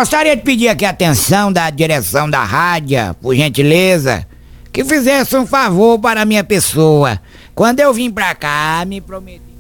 Gostaria de pedir aqui a atenção da direção da rádio, por gentileza, que fizesse um favor para a minha pessoa. Quando eu vim pra cá, me prometi